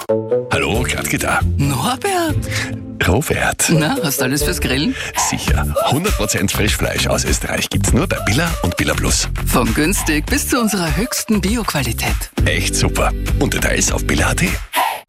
Hallo, Gradke da. Norbert, Robert. na, hast du alles fürs Grillen? Sicher. 100% Frischfleisch aus Österreich gibt's nur bei Billa und Billa Plus. Von günstig bis zu unserer höchsten Bio-Qualität. Echt super. Und Details auf billa.at. Der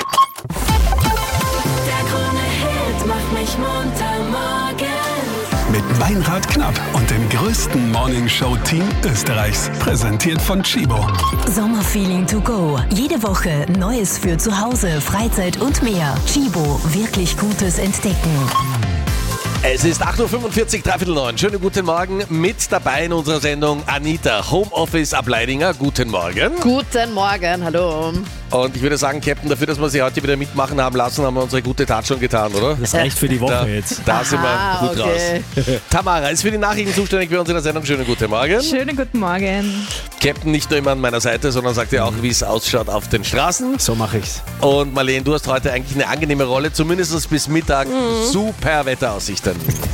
Krone-Hit macht mich munter morgens. Mit Meinrad Knapp und dem größten Morningshow-Team Österreichs. Präsentiert von Chibo. Sommerfeeling to go. Jede Woche Neues für zu Hause, Freizeit und mehr. Chibo, wirklich Gutes entdecken. Es ist 8.45 Uhr, 8:45. Schönen guten Morgen. Mit dabei in unserer Sendung Anita, Homeoffice ab Leidinger. Guten Morgen. Guten Morgen, hallo. Und ich würde sagen, Captain, dafür, dass wir Sie heute wieder mitmachen haben lassen, haben wir unsere gute Tat schon getan, oder? Das reicht für die Woche jetzt. Da sind wir gut okay. raus. Tamara ist für die Nachrichten zuständig bei uns in der Sendung. Schönen guten Morgen. Schönen guten Morgen. Captain nicht nur immer an meiner Seite, sondern sagt ja auch, wie es ausschaut auf den Straßen. So mache ich's. Und Marlene, du hast heute eigentlich eine angenehme Rolle, zumindest bis Mittag. Super Wetteraussichten.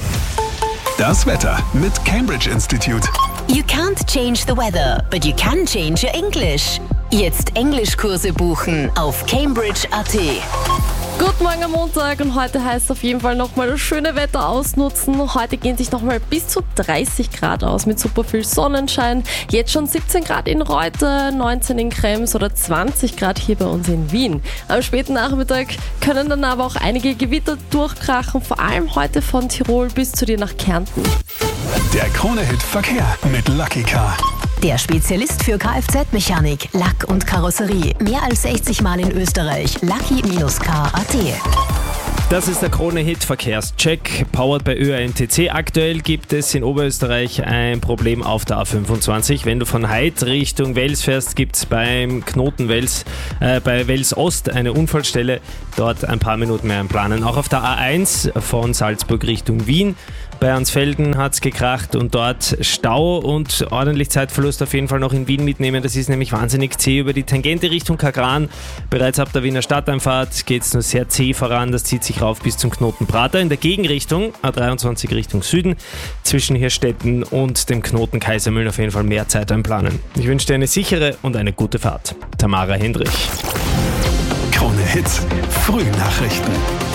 Das Wetter mit Cambridge Institute. You can't change the weather, but you can change your English. Jetzt Englischkurse buchen auf Cambridge.at. Guten Morgen am Montag und heute heißt auf jeden Fall nochmal das schöne Wetter ausnutzen. Heute gehen sich nochmal bis zu 30 Grad aus mit super viel Sonnenschein. Jetzt schon 17 Grad in Reute, 19 in Krems oder 20 Grad hier bei uns in Wien. Am späten Nachmittag können dann aber auch einige Gewitter durchkrachen, vor allem heute von Tirol bis zu dir nach Kärnten. Der Krone-Hit Verkehr mit Lucky Car. Der Spezialist für Kfz-Mechanik, Lack und Karosserie. Mehr als 60 Mal in Österreich. Lucky-car.at. Das ist der Krone-Hit Verkehrscheck, powered bei ÖANTC. Aktuell gibt es in Oberösterreich ein Problem auf der A25. Wenn du von Heid Richtung Wels fährst, gibt es beim Knoten Wels, bei Wels Ost eine Unfallstelle. Dort ein paar Minuten mehr einplanen. Auch auf der A1 von Salzburg Richtung Wien. Bei Ansfelden hat es gekracht und dort Stau und ordentlich Zeitverlust auf jeden Fall noch in Wien mitnehmen. Das ist nämlich wahnsinnig zäh über die Tangente Richtung Kagran. Bereits ab der Wiener Stadteinfahrt geht es nur sehr zäh voran. Das zieht sich rauf bis zum Knoten Prater. In der Gegenrichtung, A23 Richtung Süden, zwischen Hirstetten und dem Knoten Kaisermühlen auf jeden Fall mehr Zeit einplanen. Ich wünsche dir eine sichere und eine gute Fahrt. Tamara Hendrich. Krone-Hits Frühnachrichten.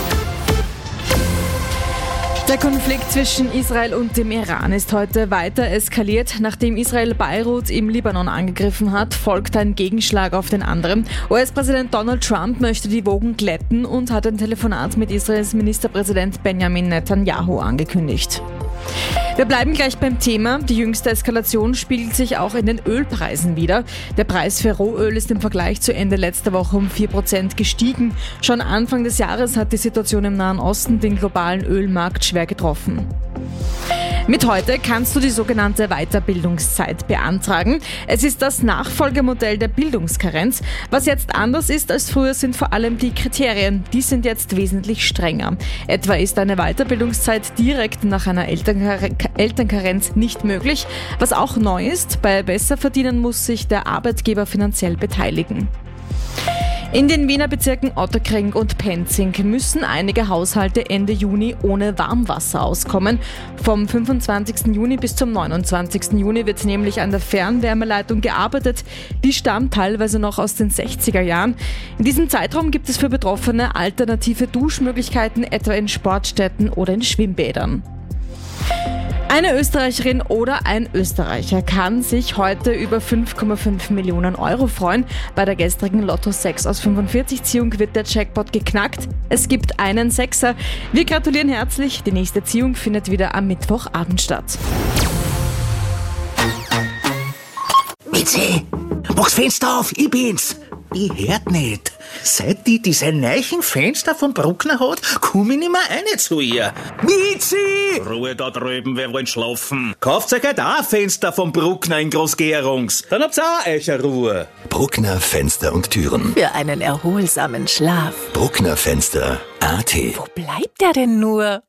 Der Konflikt zwischen Israel und dem Iran ist heute weiter eskaliert. Nachdem Israel Beirut im Libanon angegriffen hat, folgt ein Gegenschlag auf den anderen. US-Präsident Donald Trump möchte die Wogen glätten und hat ein Telefonat mit Israels Ministerpräsident Benjamin Netanyahu angekündigt. Wir bleiben gleich beim Thema. Die jüngste Eskalation spiegelt sich auch in den Ölpreisen wider. Der Preis für Rohöl ist im Vergleich zu Ende letzter Woche um 4% gestiegen. Schon Anfang des Jahres hat die Situation im Nahen Osten den globalen Ölmarkt schwer getroffen. Mit heute kannst du die sogenannte Weiterbildungszeit beantragen. Es ist das Nachfolgemodell der Bildungskarenz. Was jetzt anders ist als früher, sind vor allem die Kriterien. Die sind jetzt wesentlich strenger. Etwa ist eine Weiterbildungszeit direkt nach einer Elternkarenz nicht möglich. Was auch neu ist, bei Besserverdienern muss sich der Arbeitgeber finanziell beteiligen. In den Wiener Bezirken Otterkring und Penzing müssen einige Haushalte Ende Juni ohne Warmwasser auskommen. Vom 25. Juni bis zum 29. Juni wird nämlich an der Fernwärmeleitung gearbeitet. Die stammt teilweise noch aus den 60er Jahren. In diesem Zeitraum gibt es für Betroffene alternative Duschmöglichkeiten, etwa in Sportstätten oder in Schwimmbädern. Eine Österreicherin oder ein Österreicher kann sich heute über 5,5 Millionen Euro freuen. Bei der gestrigen Lotto 6 aus 45-Ziehung wird der Jackpot geknackt. Es gibt einen Sechser. Wir gratulieren herzlich. Die nächste Ziehung findet wieder am Mittwochabend statt. Mitzi, mach's Fenster auf, ich bin's. Ich hört nicht. Seit die diese neuen Fenster vom Bruckner hat, komm ich nicht mehr rein zu ihr. Mitzi! Ruhe da drüben, wer wollen schlafen? Kauft euch halt auch ein Fenster vom Bruckner in Großgärungs. Dann habt's auch eure Ruhe. Bruckner Fenster und Türen. Für einen erholsamen Schlaf. Bruckner Fenster.at. Wo bleibt der denn nur?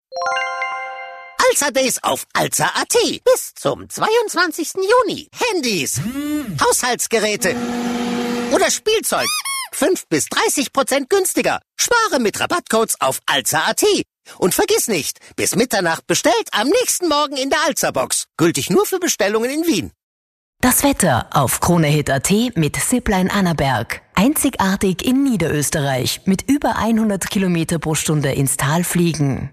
Alza Days auf Alza.at. Bis zum 22. Juni. Handys, Haushaltsgeräte oder Spielzeug 5-30% günstiger. Spare mit Rabattcodes auf Alza.at. Und vergiss nicht, bis Mitternacht bestellt, am nächsten Morgen in der Alza-Box. Gültig nur für Bestellungen in Wien. Das Wetter auf KroneHit.at mit Zipline Annaberg. Einzigartig in Niederösterreich mit über 100 Kilometer pro Stunde ins Tal fliegen.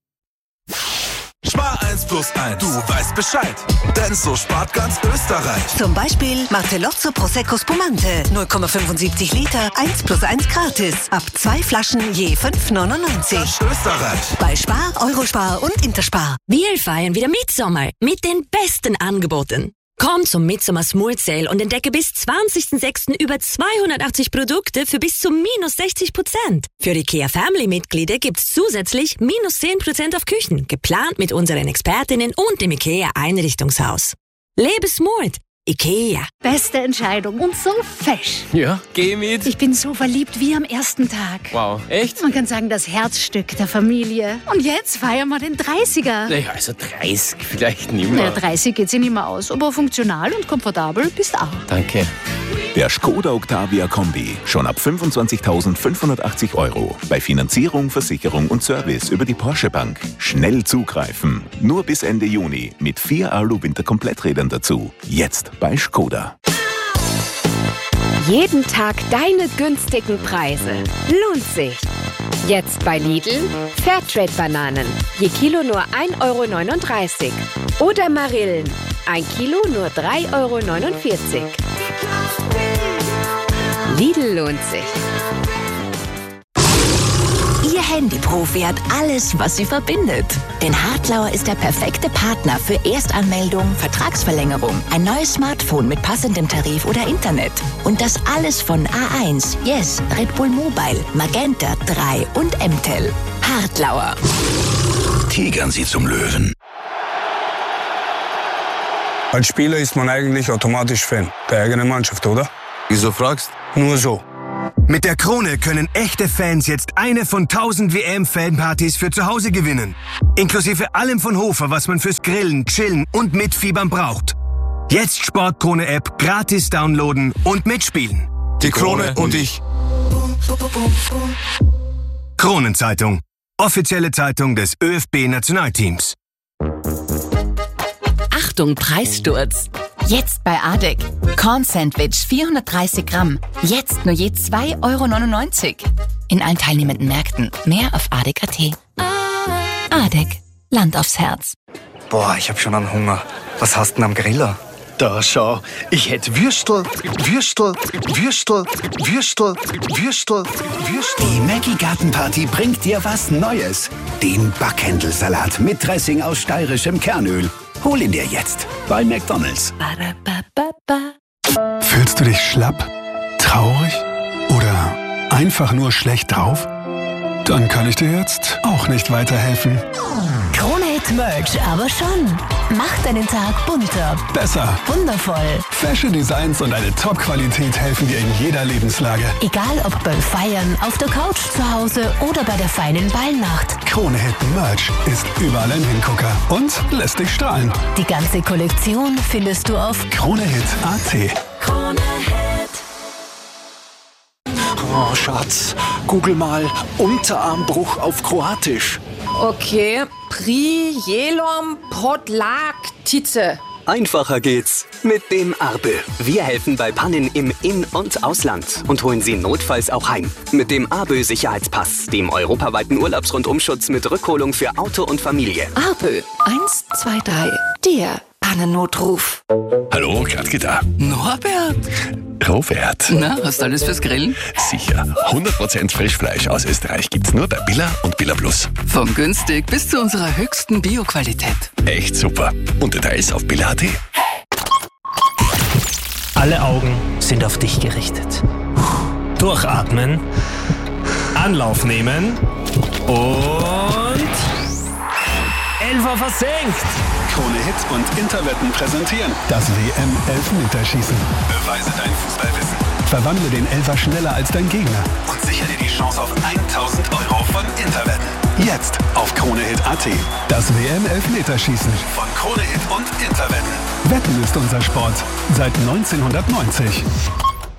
Spar 1 plus 1, du weißt Bescheid, denn so spart ganz Österreich. Zum Beispiel Martellozzo Prosecco Spumante, 0,75 Liter, 1 plus 1 gratis. Ab 2 Flaschen je 5,99. Österreich. Bei Spar, Eurospar und Interspar. Wir feiern wieder Mitsommer mit den besten Angeboten. Komm zum Midsommer Smooth Sale und entdecke bis 20.06. über 280 Produkte für bis zu -60%. Für IKEA Family-Mitglieder gibt's zusätzlich -10% auf Küchen, geplant mit unseren Expertinnen und dem IKEA Einrichtungshaus. Lebe smooth. IKEA. Beste Entscheidung und so fesch. Ja, geh mit. Ich bin so verliebt wie am ersten Tag. Wow, echt? Man kann sagen, das Herzstück der Familie. Und jetzt feiern wir den 30er. Naja, also 30 vielleicht nicht mehr. Naja, 30 geht sich nicht mehr aus, aber funktional und komfortabel bist auch. Danke. Der Skoda Octavia Kombi. Schon ab 25.580 €. Bei Finanzierung, Versicherung und Service über die Porsche Bank. Schnell zugreifen. Nur bis Ende Juni mit 4 Alu-Winter-Kompletträdern dazu. Jetzt bei Skoda. Jeden Tag deine günstigen Preise. Lohnt sich. Jetzt bei Lidl Fairtrade-Bananen. Je Kilo nur 1,39 €. Oder Marillen. 1 Kilo nur 3,49 €. Lidl lohnt sich. Ihr Handyprofi hat alles, was sie verbindet. Denn Hartlauer ist der perfekte Partner für Erstanmeldung, Vertragsverlängerung, ein neues Smartphone mit passendem Tarif oder Internet. Und das alles von A1, Yes, Red Bull Mobile, Magenta 3 und M-Tel. Hartlauer. Tigern Sie zum Löwen. Als Spieler ist man eigentlich automatisch Fan der eigenen Mannschaft, oder? Wieso fragst? Nur so. Mit der Krone können echte Fans jetzt eine von 1000 WM-Fanpartys für zu Hause gewinnen. Inklusive allem von Hofer, was man fürs Grillen, Chillen und Mitfiebern braucht. Jetzt Sportkrone-App gratis downloaden und mitspielen. Die Krone und ich. Kronenzeitung. Offizielle Zeitung des ÖFB-Nationalteams. Achtung, Preissturz. Jetzt bei Adek. Corn-Sandwich 430 Gramm. Jetzt nur je 2,99 €. In allen teilnehmenden Märkten. Mehr auf adek.at. Adek. Land aufs Herz. Boah, ich hab schon einen Hunger. Was hast denn am Griller? Da schau, ich hätte Würstel. Die Maggi Gartenparty bringt dir was Neues. Den Backhändelsalat mit Dressing aus steirischem Kernöl. Hol ihn dir jetzt bei McDonald's. Fühlst du dich schlapp, traurig oder einfach nur schlecht drauf? Dann kann ich dir jetzt auch nicht weiterhelfen. KroneHit Merch aber schon. Macht deinen Tag bunter, Besser, wundervoll. Fashion Designs und eine Top-Qualität helfen dir in jeder Lebenslage. Egal ob beim Feiern, auf der Couch zu Hause oder bei der feinen Ballnacht. KroneHit Merch ist überall ein Hingucker und lässt dich strahlen. Die ganze Kollektion findest du auf KroneHit.at. Oh, Schatz, google mal Unterarmbruch auf Kroatisch. Okay, Prijelom Podlaktice. Einfacher geht's mit dem Arbe. Wir helfen bei Pannen im In- und Ausland und holen Sie notfalls auch heim. Mit dem Arbe Sicherheitspass, dem europaweiten Urlaubsrundumschutz mit Rückholung für Auto und Familie. Arbe 123, der Pannennotruf. Hallo, Gradke da. Norbert. Robert. Na, hast du alles fürs Grillen? Sicher. 100% Frischfleisch aus Österreich gibt's nur bei Billa und Billa Plus. Von günstig bis zu unserer höchsten Bioqualität. Echt super. Und Details auf Billa.at. Alle Augen sind auf dich gerichtet. Durchatmen, Anlauf nehmen und Elfer versenkt. KroneHit und Interwetten präsentieren das WM-Elfmeterschießen. Beweise dein Fußballwissen. Verwandle den Elfer schneller als dein Gegner. Und sichere dir die Chance auf 1.000 € von Interwetten. Jetzt auf KroneHit.at. Das WM-Elfmeterschießen. Von KroneHit und Interwetten. Wetten ist unser Sport. Seit 1990.